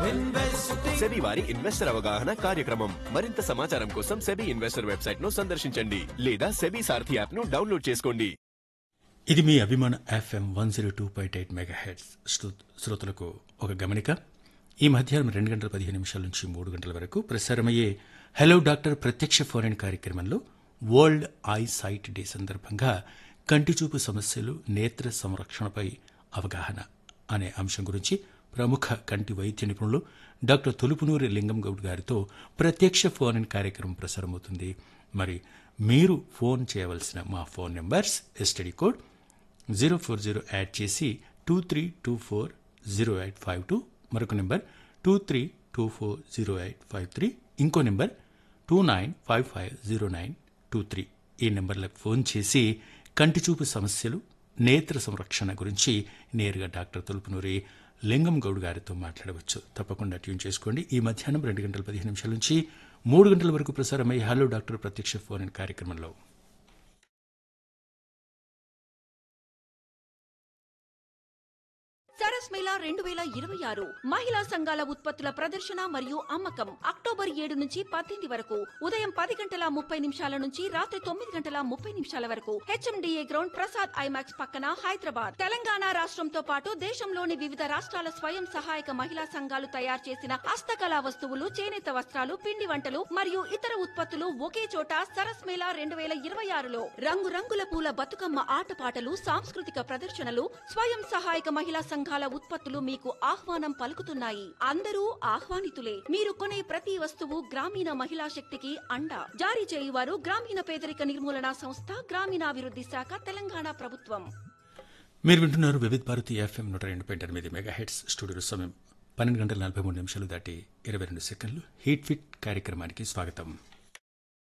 SEBI వారి investor అవగాహన కార్యక్రమం. మరింత సమాచారం కోసం సెబీ ఇన్వెస్టర్ వెబ్సైట్ ను సందర్శించండి లేదా సెబీ సారథి యాప్ ను డౌన్లోడ్ చేసుకోండి. ఇది మీ అభిమాన FM 102.8 మెగాహెర్ట్జ్ శ్రోతలకు ఒక గమనిక. ఈ మధ్యాహ్నం 2 గంటల 15 నిమిషాల నుంచి 3 గంటల వరకు ప్రసారమయ్యే హలో డాక్టర్ ప్రత్యక్ష ఫోన్ ఇన్ కార్యక్రమంలో వరల్డ్ ఐ సైట్ డే సందర్భంగా కంటిచూపు సమస్యలు, నేత్ర సంరక్షణపై అవగాహన అనే అంశం గురించి ప్రముఖ కంటి వైద్య నిపుణులు డాక్టర్ తొలుపునూరి లింగం గౌడ్ గారితో ప్రత్యక్ష ఫోన్ ఇన్ కార్యక్రమం ప్రసారమవుతుంది. మరి మీరు ఫోన్ చేయవలసిన మా phone numbers STD code 040 add చేసి 23240852, మరొక నెంబర్ 23240853, ఇంకో నెంబర్ 29550923. ఈ నెంబర్లకు ఫోన్ చేసి కంటిచూపు సమస్యలు, నేత్ర సంరక్షణ గురించి నేరుగా డాక్టర్ తొలుపునూరి లింగం గౌడ్ గారితో మాట్లాడవచ్చు. తప్పకుండా ట్యూన్ చేసుకోండి. ఈ మధ్యాహ్నం 2 గంటల 15 నిమిషాల నుంచి 3 గంటల వరకు ప్రసారమయ్యే హలో డాక్టర్ ప్రత్యక్ష ఫోన్ ఇన్ కార్యక్రమంలో సరస్ మేళా 2026 మహిళా సంఘాల ఉత్పత్తుల ప్రదర్శన మరియు అమ్మకం అక్టోబర్ 7 నుంచి 18 వరకు ఉదయం 10:30 నుంచి రాత్రి 9:30 వరకు HMDA గ్రౌండ్, ప్రసాద్ ఐమాక్స్ పక్కన, హైదరాబాద్. తెలంగాణ రాష్ట్రంతో పాటు దేశంలోని వివిధ రాష్ట్రాల స్వయం సహాయక మహిళా సంఘాలు తయారు చేసిన హస్తకళా వస్తువులు, చేనేత వస్త్రాలు, పిండి వంటలు మరియు ఇతర ఉత్పత్తులు ఒకే చోట సరస్ మేళా 2026లో రంగురంగుల పూల బతుకమ్మ ఆటపాటలు, సాంస్కృతిక ప్రదర్శనలు, స్వయం సహాయక మహిళా సంఘాల ఉత్పత్తులు మీకు ఆహ్వానం పలుకుతున్నాయి. అందరూ ఆహ్వానితులే. మీరు కొనే ప్రతి వస్తువు గ్రామీణ మహిళా శక్తికి అండ. జారీ చేయువారు గ్రామీణ పేదరిక నిర్మూలన సంస్థ, గ్రామీణాభివృద్ధి శాఖ, తెలంగాణ ప్రభుత్వం. మీరు వింటున్నారు వివిధ భారతి FM 102.8 మెగాహెర్ట్జ్. స్టూడియో సమయం 12 గంటల 43 నిమిషాలు దాటి 22 సెకండ్లు. హీట్ ఫిట్ కార్యక్రమానికి స్వాగతం.